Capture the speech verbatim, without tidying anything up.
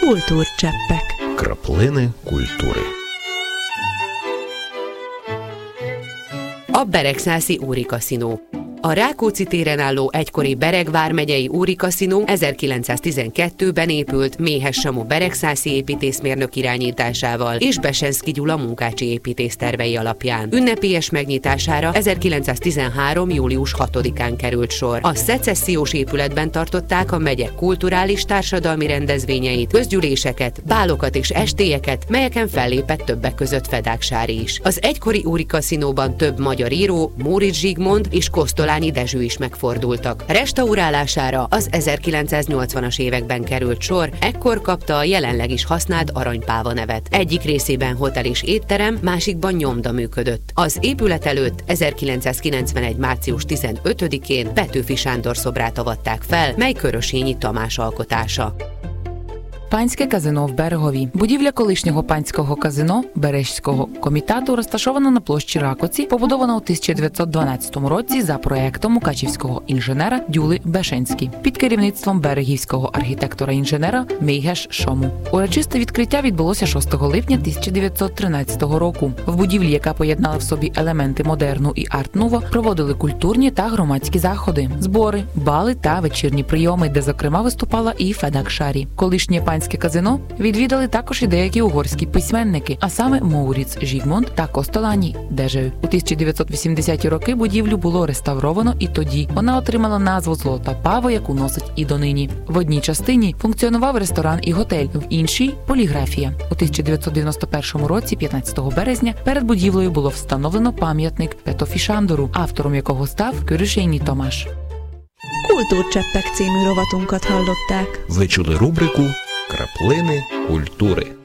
Kultúrcseppek. Краплини культури. A Beregszászi Úri Kaszinó. A Rákóczi téren álló egykori Bereg vármegyei Úri Kaszinó ezerkilencszáztizenkettőben épült Méhes Samu beregszászi építészmérnök irányításával és Besenszky Gyula munkácsi építész tervei alapján. Ünnepélyes megnyitására ezerkilencszáztizenhárom. július hatodikán került sor. A szecessziós épületben tartották a megye kulturális társadalmi rendezvényeit, közgyűléseket, bálokat és estélyeket, melyeken fellépett többek között Fedáksári is. Az egykori Úri Kaszinóban több magyar író, Móricz Zsigmond és Kosztolányi Dezső is megfordultak. Restaurálására az ezerkilencszáznyolcvanas években került sor, ekkor kapta a jelenleg is használt Aranypáva nevet. Egyik részében hotel és étterem, másikban nyomda működött. Az épület előtt ezerkilencszázkilencvenegy. március tizenötödikén Petőfi Sándor szobrát avatták fel, mely Körösényi Tamás alkotása. Панське казино в Берегові. Будівля колишнього панського казино Бережського комітету розташована на площі Ракоці, побудована у тисяча дев'ятсот дванадцятому році за проектом мукачівського інженера Дюли Бешенські під керівництвом берегівського архітектора-інженера Мейгеш Шому. Урочисте відкриття відбулося шостого липня тисяча дев'ятсот тринадцятого року. В будівлі, яка поєднала в собі елементи модерну і арт-нуво, проводили культурні та громадські заходи, збори, бали та вечірні прийоми, де, зокрема, виступала і Федакшарі. Колишнє панське казино відвідали також і деякі угорські письменники, а саме Мóricz Zsigmond та Kosztolányi Dezső. У тисяча дев'ятсот вісімдесяті роки будівлю було реставровано, і тоді вона отримала назву «Золота Пава», яку носить і донині. В одній частині функціонував ресторан і готель, в іншій – поліграфія. У тисяча дев'ятсот дев'яносто першому році, п'ятнадцятого березня, перед будівлею було встановлено пам'ятник Петőfi Sándorу, автором якого став Körösényi Tamás. Kultúrcseppek című rovatunkat hallották. Ви чули рубрику «Краплини культури».